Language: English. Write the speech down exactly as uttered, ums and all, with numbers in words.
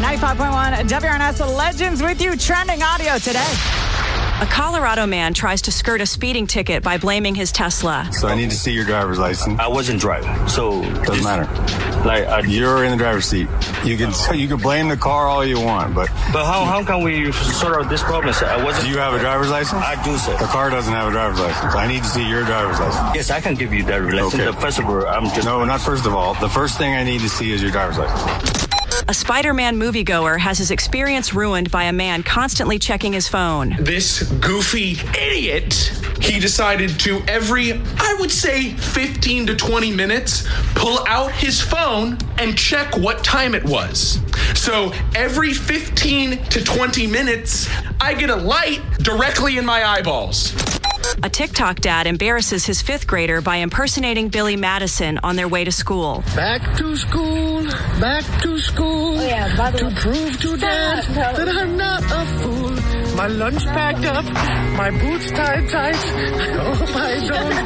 ninety-five point one W R N S Legends with you. Trending audio today. A Colorado man tries to skirt a speeding ticket by blaming his Tesla. So I need to see your driver's license. I wasn't driving, so doesn't matter. Like I, you're in the driver's seat. You can you can blame the car all you want, but but how how can we sort out this problem, sir? I wasn't. Do you have a driver's license? I do, sir. The car doesn't have a driver's license. I need to see your driver's license. Yes, I can give you that license. Okay. First of all, I'm just no, not first of all. The first thing I need to see is your driver's license. A Spider-Man moviegoer has his experience ruined by a man constantly checking his phone. This goofy idiot, he decided to every, I would say, fifteen to twenty minutes, pull out his phone and check what time it was. So every fifteen to twenty minutes, I get a light directly in my eyeballs. A TikTok dad embarrasses his fifth grader by impersonating Billy Madison on their way to school. Back to school, back to school, oh, yeah, by the to way. prove to dad that I'm not a fool. My lunch packed up, my boots tied tight. I hope I don't